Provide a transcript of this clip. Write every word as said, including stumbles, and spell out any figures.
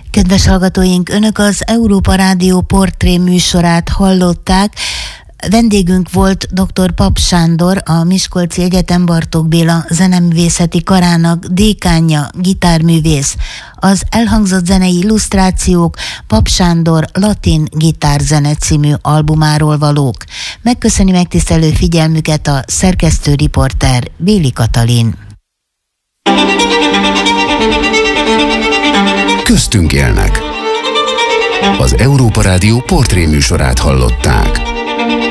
Kedves hallgatóink, Önök az Európa Rádió portré műsorát hallották. Vendégünk volt dr. Pap Sándor, a Miskolci Egyetem Bartók Béla Zeneművészeti Karának dékánja, gitárművész. Az elhangzott zenei illusztrációk Pap Sándor Latin gitárzene című albumáról valók. Megköszöni megtisztelő figyelmüket a szerkesztő riporter Béli Katalin. Köztünk élnek. Az Európa Rádió portré műsorát hallották.